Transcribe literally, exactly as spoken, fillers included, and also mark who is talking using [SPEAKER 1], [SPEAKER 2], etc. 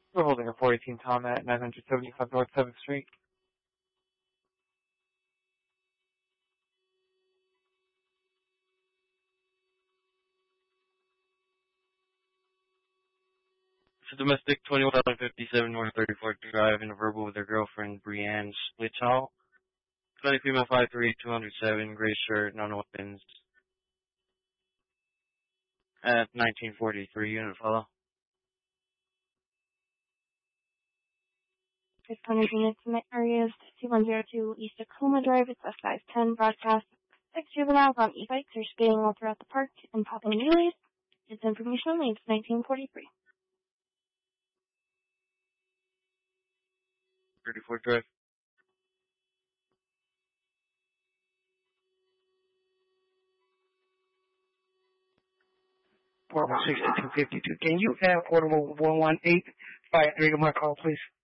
[SPEAKER 1] We're holding a four eighteen Tom at nine seventy-five North seventh Street.
[SPEAKER 2] It's a domestic twenty-one fifty-seven North thirty-fourth Drive in a verbal with their girlfriend, Brianne Splitall. twenty female five three, two oh seven, gray shirt, no weapons. At nineteen forty-three, unit follow.
[SPEAKER 3] This one units in the areas two one zero two East Tacoma Drive. It's a size ten broadcast. Six juveniles on e-bikes are speeding all throughout the park and popping wheelies. It's information only. It's nineteen forty-three.
[SPEAKER 2] thirty-fourth Drive.
[SPEAKER 4] four one six two fifty-two. Can you have portable one one eight five three to my call, please?